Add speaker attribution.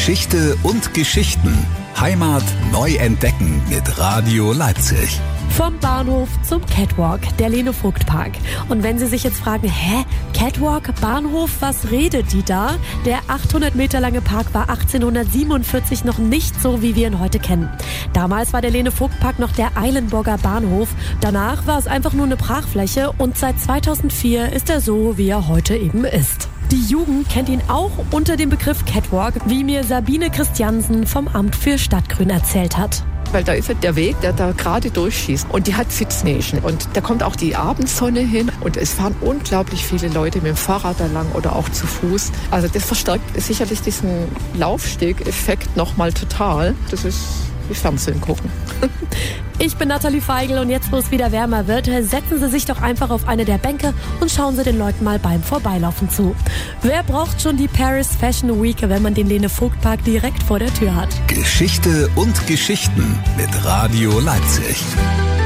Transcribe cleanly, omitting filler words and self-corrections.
Speaker 1: Geschichte und Geschichten. Heimat neu entdecken mit Radio Leipzig.
Speaker 2: Vom Bahnhof zum Catwalk, der Lene-Vogt-Park. Und wenn Sie sich jetzt fragen, Catwalk, Bahnhof, was redet die da? Der 800 Meter lange Park war 1847 noch nicht so, wie wir ihn heute kennen. Damals war der Lene-Vogt-Park noch der Eilenburger Bahnhof. Danach war es einfach nur eine Brachfläche und seit 2004 ist er so, wie er heute eben ist. Die Jugend kennt ihn auch unter dem Begriff Catwalk, wie mir Sabine Christiansen vom Amt für Stadtgrün erzählt hat.
Speaker 3: Weil da ist der Weg, der da gerade durchschießt. Und die hat Sitznischen. Und da kommt auch die Abendsonne hin. Und es fahren unglaublich viele Leute mit dem Fahrrad da lang oder auch zu Fuß. Also das verstärkt sicherlich diesen Laufsteg-Effekt nochmal total. Das ist wie Fernsehen gucken.
Speaker 2: Ich bin Nathalie Feigl und jetzt, wo es wieder wärmer wird, setzen Sie sich doch einfach auf eine der Bänke und schauen Sie den Leuten mal beim Vorbeilaufen zu. Wer braucht schon die Paris Fashion Week, wenn man den Lene-Vogt-Park direkt vor der Tür hat?
Speaker 1: Geschichte und Geschichten mit Radio Leipzig.